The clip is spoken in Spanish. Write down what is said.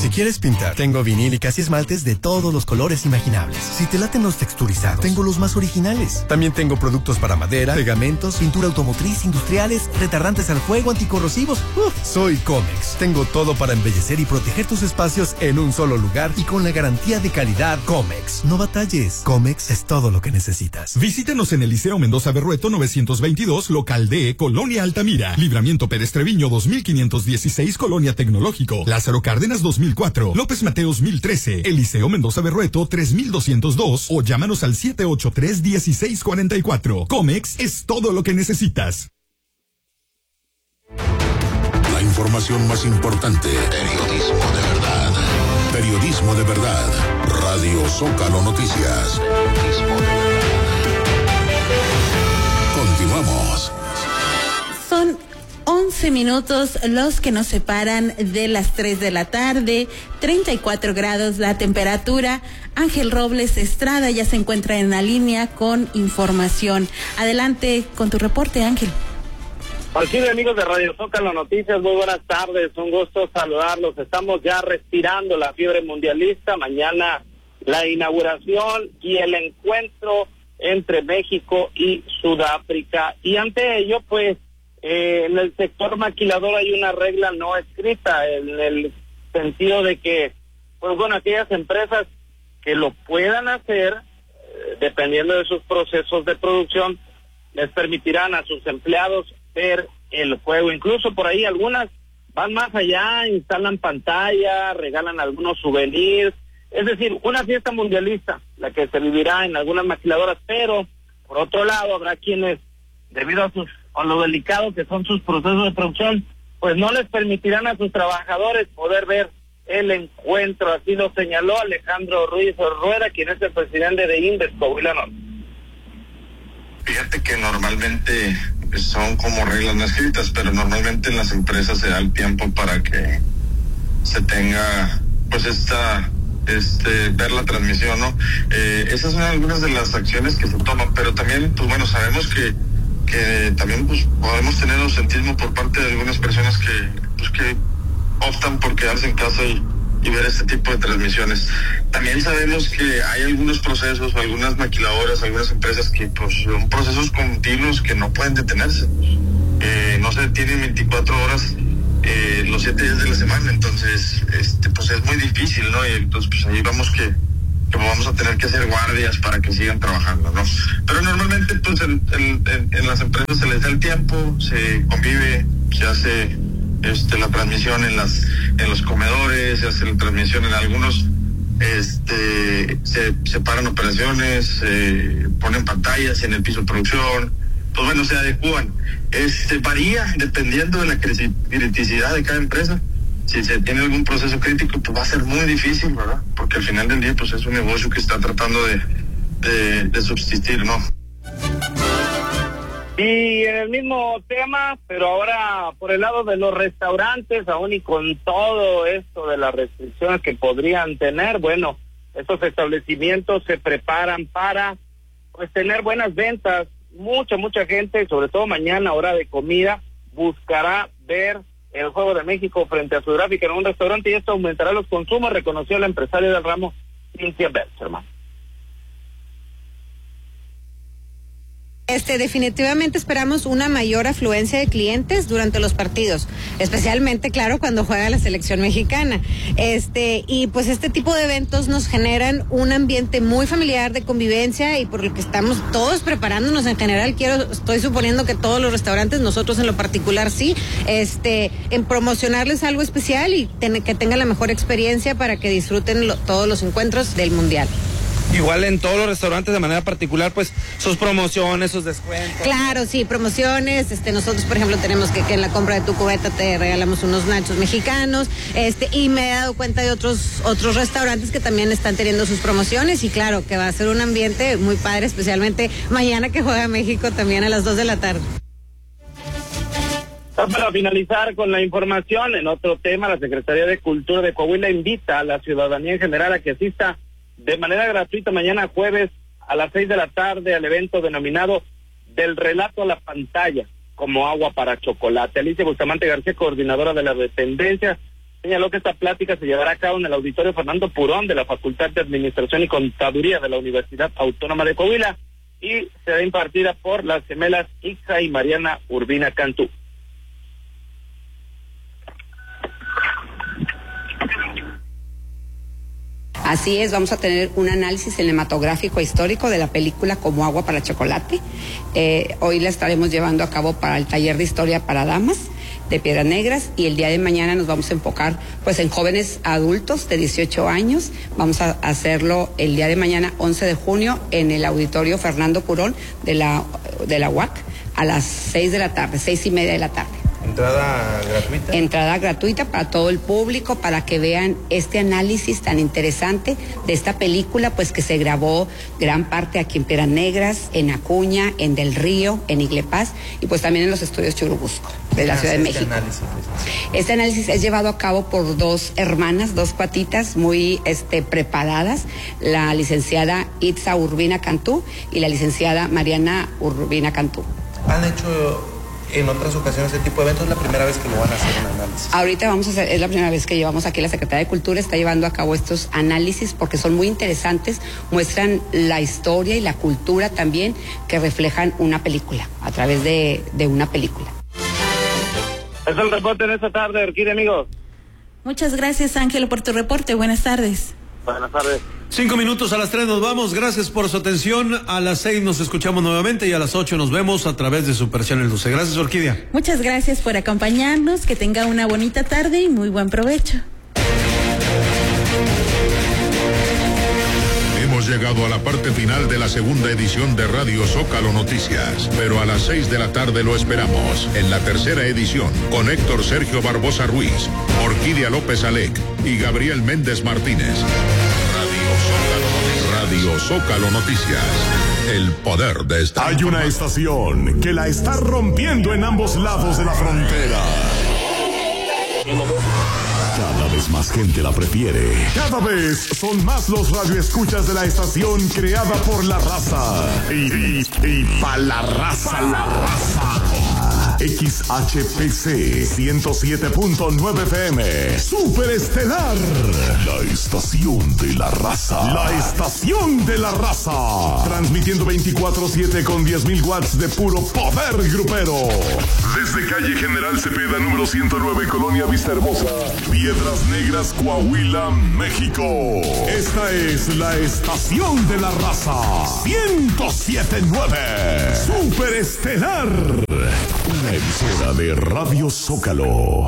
Si quieres pintar, tengo vinílicas y esmaltes de todos los colores imaginables. Si te laten los texturizados, tengo los más originales. También tengo productos para madera, pegamentos, pintura automotriz, industriales, retardantes al fuego, anticorrosivos. Soy Comex. Tengo todo para embellecer y proteger tus espacios en un solo lugar y con la garantía de calidad Comex. No batalles. Comex es todo lo que necesitas. Visítenos en el Liceo Mendoza Berrueto 922, local D, Colonia Altamira. Libramiento Pérez Treviño 2516, Colonia Tecnológico. Lázaro Cárdenas 2004, López Mateos 1013, el Liceo Mendoza Berrueto 3202 o llámanos al 783-1644. Comex es todo lo que necesitas. La información más importante. Periodismo de verdad. Periodismo de verdad. Radio Zócalo Noticias. Periodismo de verdad. Continuamos. Son 11 minutos los que nos separan de las 3 de la tarde, 34 grados la temperatura. Ángel Robles Estrada ya se encuentra en la línea con información. Adelante con tu reporte, Ángel. Aquí de amigos de Radio Zócalo Noticias, muy buenas tardes, un gusto saludarlos. Estamos ya respirando la fiebre mundialista. Mañana la inauguración y el encuentro entre México y Sudáfrica. Y ante ello, pues, en el sector maquilador hay una regla no escrita, en el sentido de que, pues bueno, aquellas empresas que lo puedan hacer, dependiendo de sus procesos de producción, les permitirán a sus empleados ver el juego. Incluso por ahí algunas van más allá, instalan pantalla, regalan algunos souvenirs, es decir, una fiesta mundialista, la que se vivirá en algunas maquiladoras, pero por otro lado habrá quienes, debido a lo delicado que son sus procesos de producción, pues no les permitirán a sus trabajadores poder ver el encuentro. Así lo señaló Alejandro Ruiz Rueda, quien es el presidente de Indes Coahuila Norte. Fíjate que normalmente son como reglas no escritas, pero normalmente en las empresas se da el tiempo para que se tenga pues ver la transmisión, ¿no? Esas son algunas de las acciones que se toman, pero también, pues bueno, sabemos que también pues podemos tener ausentismo por parte de algunas personas que optan por quedarse en casa y ver este tipo de transmisiones. También sabemos que hay algunos procesos, algunas maquiladoras, algunas empresas que pues son procesos continuos que no pueden detenerse. No se detienen 24 horas los 7 días de la semana, entonces pues es muy difícil, ¿no? Y entonces pues ahí vamos que vamos a tener que hacer guardias para que sigan trabajando, ¿no? Pero normalmente pues en las empresas se les da el tiempo, se convive, se hace la transmisión en los comedores, se hace la transmisión en algunos, se separan operaciones, se ponen pantallas en el piso de producción, pues bueno, se adecúan. Varía dependiendo de la criticidad de cada empresa. Si se tiene algún proceso crítico, pues va a ser muy difícil, ¿verdad? Porque al final del día, pues es un negocio que está tratando de subsistir, ¿no? Y en el mismo tema, pero ahora por el lado de los restaurantes, aún y con todo esto de las restricciones que podrían tener, bueno, estos establecimientos se preparan para pues tener buenas ventas. Mucha gente, sobre todo mañana, hora de comida, buscará ver el Juego de México frente a Sudáfrica en un restaurante y esto aumentará los consumos, reconoció la empresaria del ramo, Cynthia Belcherman. Definitivamente esperamos una mayor afluencia de clientes durante los partidos, especialmente, claro, cuando juega la selección mexicana. Y pues este tipo de eventos nos generan un ambiente muy familiar de convivencia y por lo que estamos todos preparándonos en general. Estoy suponiendo que todos los restaurantes, nosotros en lo particular sí, en promocionarles algo especial y que tengan la mejor experiencia para que disfruten todos los encuentros del Mundial. Igual en todos los restaurantes de manera particular, pues sus promociones, sus descuentos. Claro, sí, promociones. Nosotros, por ejemplo, tenemos que en la compra de tu cubeta te regalamos unos nachos mexicanos. Y me he dado cuenta de otros restaurantes que también están teniendo sus promociones y claro, que va a ser un ambiente muy padre, especialmente mañana que juega México también a las 2 de la tarde. Para finalizar con la información, en otro tema, la Secretaría de Cultura de Coahuila invita a la ciudadanía en general a que asista de manera gratuita mañana jueves a las 6 de la tarde al evento denominado Del Relato a la Pantalla, como agua para chocolate. Alicia Bustamante García, coordinadora de la dependencia, Señaló que esta plática se llevará a cabo en el Auditorio Fernando Purón de la Facultad de Administración y Contaduría de la Universidad Autónoma de Coahuila y será impartida por las gemelas Ixa y Mariana Urbina Cantú. Así es, vamos a tener un análisis cinematográfico histórico de la película Como agua para chocolate. Hoy la estaremos llevando a cabo para el taller de historia para damas de Piedras Negras y el día de mañana nos vamos a enfocar pues en jóvenes adultos de 18 años. Vamos a hacerlo el día de mañana 11 de junio en el Auditorio Fernando Purón de la UAC a las 6 de la tarde, 6:30 de la tarde. ¿Entrada gratuita? Entrada gratuita para todo el público, para que vean este análisis tan interesante de esta película, pues que se grabó gran parte aquí en Piedras Negras, en Acuña, en Del Río, en Iglepaz y pues también en los estudios Churubusco de la Ciudad de México. Este análisis es llevado a cabo por dos hermanas, dos patitas muy preparadas, la licenciada Itza Urbina Cantú y la licenciada Mariana Urbina Cantú. ¿Han hecho en otras ocasiones este tipo de eventos? ¿Es la primera vez que lo van a hacer un análisis? Ahorita vamos a hacer, es la primera vez que llevamos aquí, la Secretaría de Cultura está llevando a cabo estos análisis porque son muy interesantes, muestran la historia y la cultura también que reflejan una película, a través de una película. Es el reporte de esta tarde, Orquídea, amigos. Muchas gracias, Ángel, por tu reporte. Buenas tardes. Buenas tardes. 5 minutos a las 3 nos vamos. Gracias por su atención. A las 6 nos escuchamos nuevamente y a las 8 nos vemos a través de Super Channel 12. Gracias, Orquídea. Muchas gracias por acompañarnos. Que tenga una bonita tarde y muy buen provecho. Hemos llegado a la parte final de la segunda edición de Radio Zócalo Noticias, pero a las 6 de la tarde lo esperamos en la tercera edición con Héctor Sergio Barbosa Ruiz, Orquídea López Alec y Gabriel Méndez Martínez. Radio Zócalo Noticias. El poder de esta. Hay una estación que la está rompiendo en ambos lados de la frontera. Cada vez más gente la prefiere. Cada vez son más los radioescuchas de la estación creada por la raza. Y pa' la raza. XHPC 107.9 FM. Super Estelar. La estación de la raza. La estación de la raza. Transmitiendo 24/7 con 10,000 watts de puro poder grupero. Desde calle General Cepeda, número 109, Colonia Vista Hermosa, Piedras Negras, Coahuila, México. Esta es la estación de la raza. 107.9. Super Estelar. Una emisora de Radio Zócalo.